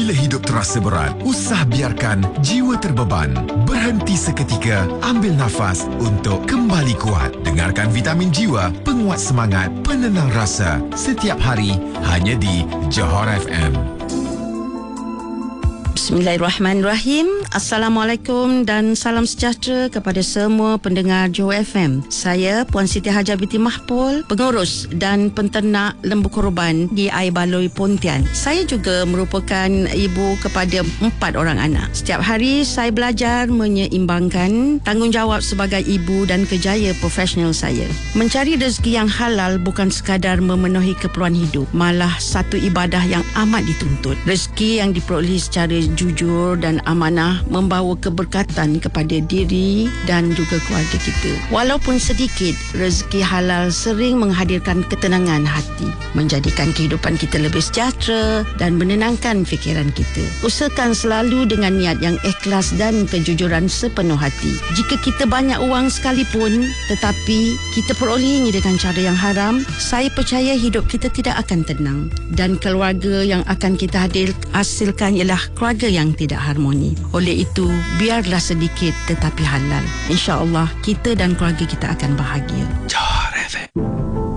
Bila hidup terasa berat, usah biarkan jiwa terbeban. Berhenti seketika, ambil nafas untuk kembali kuat. Dengarkan Vitamin Jiwa, penguat semangat, penenang rasa. Setiap hari, hanya di Johor FM. Bismillahirrahmanirrahim. Assalamualaikum dan salam sejahtera kepada semua pendengar Johor FM. Saya Puan Siti Hajah binti Mahpul, pengurus dan penternak lembu korban di Air Baloi Pontian. Saya juga merupakan ibu kepada 4 orang anak. Setiap hari saya belajar menyeimbangkan tanggungjawab sebagai ibu dan kerjaya profesional saya. Mencari rezeki yang halal bukan sekadar memenuhi keperluan hidup, malah satu ibadah yang amat dituntut. Rezeki yang diperolehi secara jujur dan amanah membawa keberkatan kepada diri dan juga keluarga kita. Walaupun sedikit, rezeki halal sering menghadirkan ketenangan hati, menjadikan kehidupan kita lebih sejahtera dan menenangkan fikiran kita. Usahakan selalu dengan niat yang ikhlas dan kejujuran sepenuh hati. Jika kita banyak uang sekalipun tetapi kita perolehinya dengan cara yang haram, saya percaya hidup kita tidak akan tenang dan keluarga yang akan kita hasilkan ialah keluarga yang tidak harmoni. Oleh itu, biarlah sedikit tetapi halal. InsyaAllah kita dan keluarga kita akan bahagia. Johor FM.